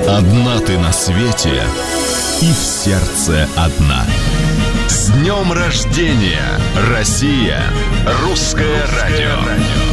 Одна ты на свете, и в сердце одна. С днем рождения, Россия! Русское радио.